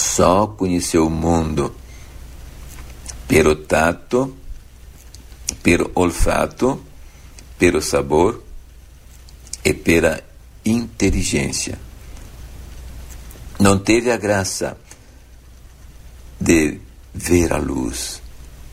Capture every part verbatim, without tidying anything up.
só conheceu o mundo pelo tato, pelo olfato, pelo sabor e pela inteligência. Não teve a graça de ver a luz,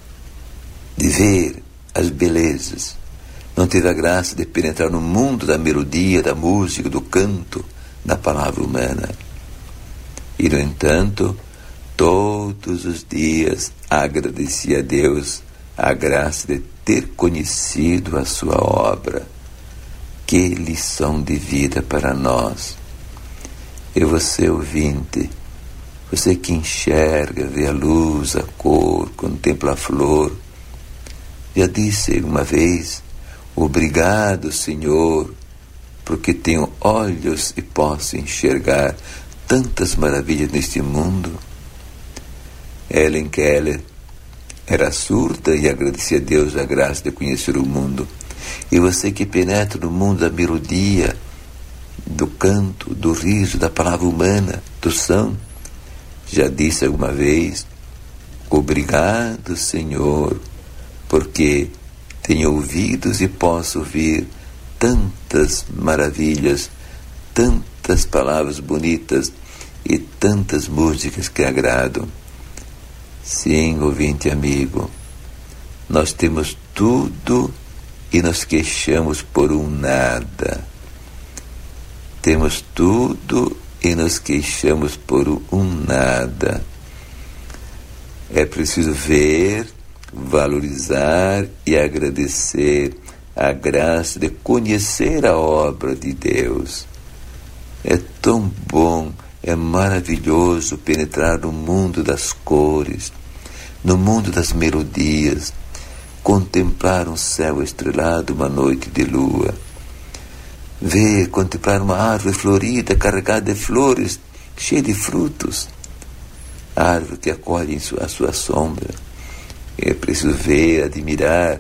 de ver as belezas. Não teve a graça de penetrar no mundo da melodia, da música, do canto, da palavra humana. E, no entanto, todos os dias agradecia a Deus a graça de ter conhecido a sua obra. Que lição de vida para nós! E você, ouvinte, você que enxerga, vê a luz, a cor, contempla a flor, já disse uma vez: obrigado, Senhor, porque tenho olhos e posso enxergar tantas maravilhas neste mundo. Helen Keller era surda e agradecia a Deus a graça de conhecer o mundo. E você que penetra no mundo da melodia, do canto, do riso, da palavra humana, do som, já disse alguma vez: obrigado, Senhor, porque tenho ouvidos e posso ouvir tantas maravilhas, tantas palavras bonitas e tantas músicas que agradam. Sim, ouvinte amigo, nós temos tudo e nos queixamos por um nada. Temos tudo e nos queixamos por um nada. É preciso ver, valorizar e agradecer a graça de conhecer a obra de Deus. É tão bom, é maravilhoso penetrar no mundo das cores, no mundo das melodias, contemplar um céu estrelado uma noite de lua, ver, contemplar uma árvore florida, carregada de flores, cheia de frutos, a árvore que acolhe em sua, a sua sombra. É preciso ver, admirar,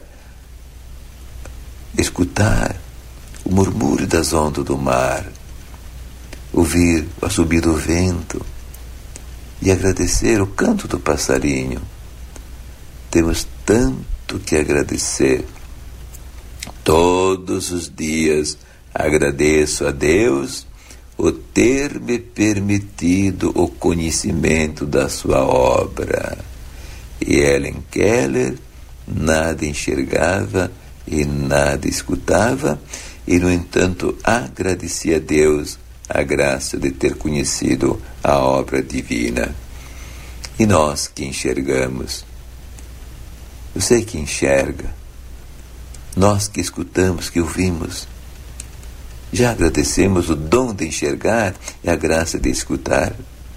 escutar o murmúrio das ondas do mar, ouvir o assobio do vento e agradecer o canto do passarinho. Temos tanto que agradecer. Todos os dias agradeço a Deus o ter me permitido o conhecimento da sua obra. E Helen Keller nada enxergava e nada escutava, e no entanto agradecia a Deus a graça de ter conhecido a obra divina. E nós que enxergamos, você que enxerga, nós que escutamos, que ouvimos, já agradecemos o dom de enxergar e a graça de escutar?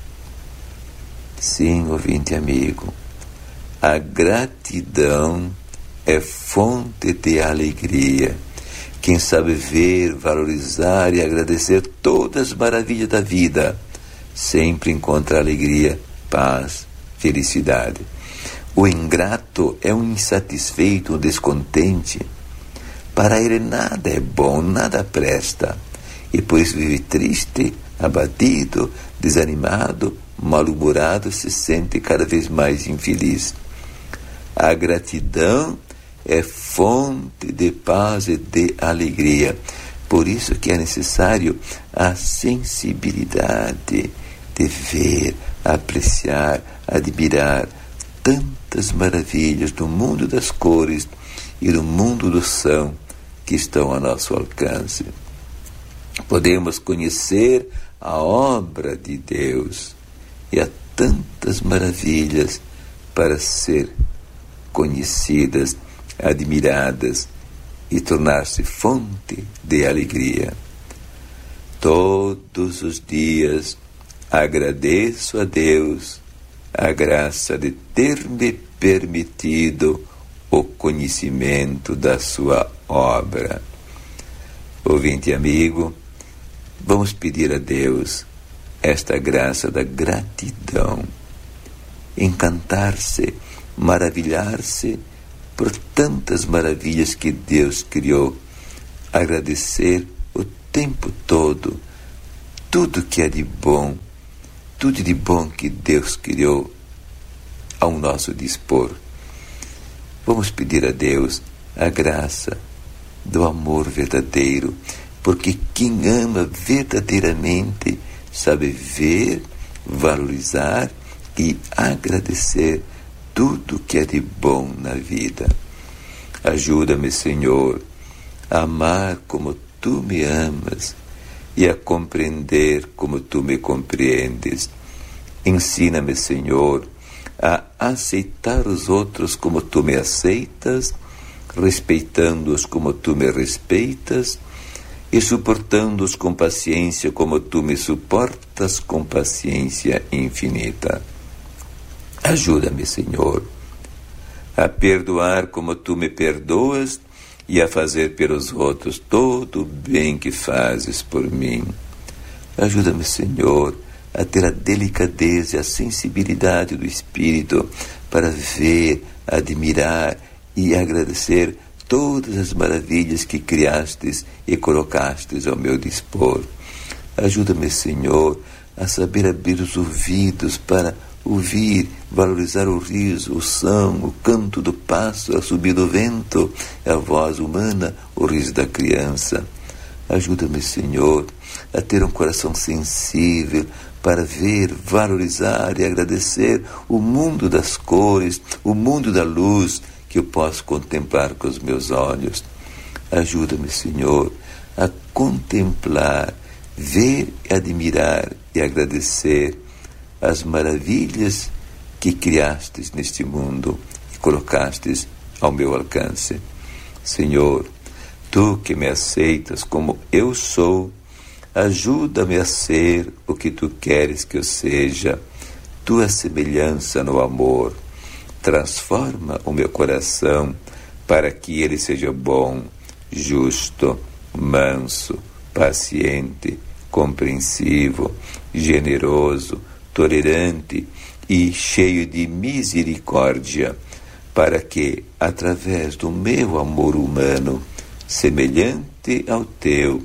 Sim, ouvinte amigo, a gratidão é fonte de alegria. Quem sabe ver, valorizar e agradecer todas as maravilhas da vida, sempre encontra alegria, paz, felicidade. O ingrato é um insatisfeito, um descontente. Para ele nada é bom, nada presta, e por isso vive triste, abatido, desanimado, mal-humorado, se sente cada vez mais infeliz. A gratidão é fonte de paz e de alegria. Por isso que é necessário a sensibilidade de ver, apreciar, admirar tantas maravilhas do mundo das cores e do mundo do som que estão a nosso alcance. Podemos conhecer a obra de Deus, e há tantas maravilhas para ser conhecidas, admiradas e tornar-se fonte de alegria. Todos os dias agradeço a Deus a graça de ter me permitido o conhecimento da sua obra. Ouvinte amigo, vamos pedir a Deus esta graça da gratidão, encantar-se, maravilhar-se por tantas maravilhas que Deus criou, agradecer o tempo todo tudo que é de bom, tudo de bom que Deus criou ao nosso dispor. Vamos pedir a Deus a graça do amor verdadeiro, porque quem ama verdadeiramente sabe ver, valorizar e agradecer tudo que é de bom na vida. Ajuda-me, Senhor, a amar como Tu me amas e a compreender como Tu me compreendes. Ensina-me, Senhor, a aceitar os outros como Tu me aceitas, respeitando-os como Tu me respeitas e suportando-os com paciência como Tu me suportas com paciência infinita. Ajuda-me, Senhor, a perdoar como Tu me perdoas e a fazer pelos outros todo o bem que fazes por mim. Ajuda-me, Senhor, a ter a delicadeza e a sensibilidade do Espírito para ver, admirar e agradecer todas as maravilhas que criastes e colocastes ao meu dispor. Ajuda-me, Senhor, a saber abrir os ouvidos para ouvir, valorizar o riso, o som, o canto do pássaro, a subir do vento, a voz humana, o riso da criança. Ajuda-me, Senhor, a ter um coração sensível para ver, valorizar e agradecer o mundo das cores, o mundo da luz que eu posso contemplar com os meus olhos. Ajuda-me, Senhor, a contemplar, ver, admirar e agradecer as maravilhas que criastes neste mundo e colocastes ao meu alcance. Senhor, Tu que me aceitas como eu sou, ajuda-me a ser o que Tu queres que eu seja, Tua semelhança no amor. Transforma o meu coração para que ele seja bom, justo, manso, paciente, compreensivo, generoso, tolerante e cheio de misericórdia, para que, através do meu amor humano, semelhante ao Teu,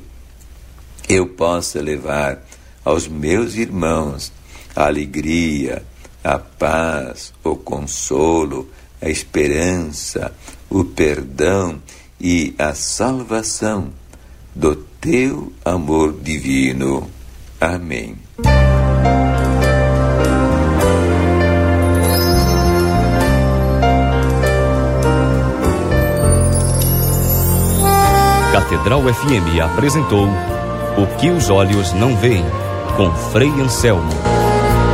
eu possa levar aos meus irmãos a alegria, a paz, o consolo, a esperança, o perdão e a salvação do Teu amor divino. Amém. Catedral F M apresentou O que os olhos não veem, com Frei Anselmo.